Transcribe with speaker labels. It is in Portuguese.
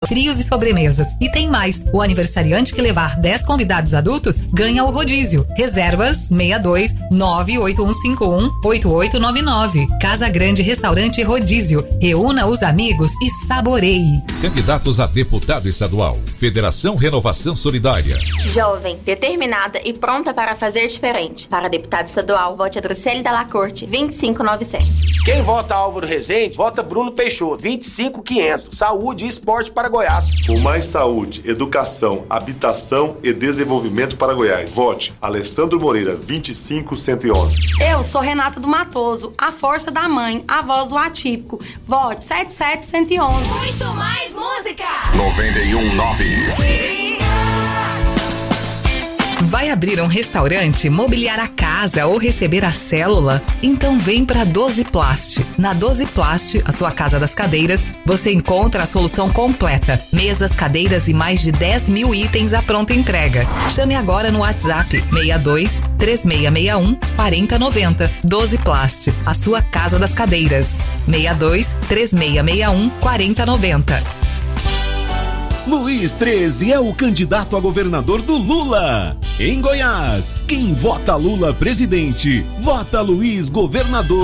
Speaker 1: frios e sobremesas. E tem mais, o aniversariante que levar 10 convidados adultos ganha o rodízio. Reservas 62 98151 8899. Casa Grande Restaurante Rodízio. Reúna os amigos e saboreie.
Speaker 2: Candidatos a deputado estadual. Federação Renovação Solidária.
Speaker 3: Jovem, determinada e pronta para fazer diferente. Para deputado estadual, vote a Druceli Dalla Corte, 25900.
Speaker 4: Quem vota Álvaro Rezende, vota Bruno Peixoto, 25500. Saúde e esporte para Goiás.
Speaker 5: Por mais saúde, educação, habitação e desenvolvimento para Goiás. Vote Alessandro Moreira, 25111.
Speaker 6: Eu sou Renata do Matoso, a força da mãe, a voz do atípico. Vote 77111.
Speaker 7: Muito mais música.
Speaker 2: 91.9.
Speaker 1: Vai abrir um restaurante, mobiliar a casa ou receber a célula? Então vem para 12 Plast. Na 12 Plast, a sua casa das cadeiras, você encontra a solução completa. Mesas, cadeiras e mais de 10 mil itens à pronta entrega. Chame agora no WhatsApp 62 3661 4090. 12 Plast, a sua casa das cadeiras. 62 3661 4090.
Speaker 8: Luiz 13 é o candidato a governador do Lula. Em Goiás, quem vota Lula presidente, vota Luiz governador.